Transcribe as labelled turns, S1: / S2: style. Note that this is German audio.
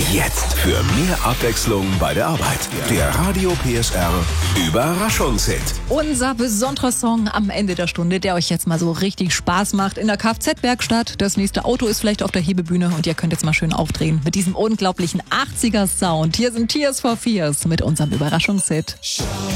S1: Jetzt für mehr Abwechslung bei der Arbeit. Der Radio PSR Überraschungshit.
S2: Unser besonderer Song am Ende der Stunde, der euch jetzt mal so richtig Spaß macht in der Kfz-Werkstatt. Das nächste Auto ist vielleicht auf der Hebebühne und ihr könnt jetzt mal schön aufdrehen mit diesem unglaublichen 80er-Sound. Hier sind Tears for Fears mit unserem Überraschungshit.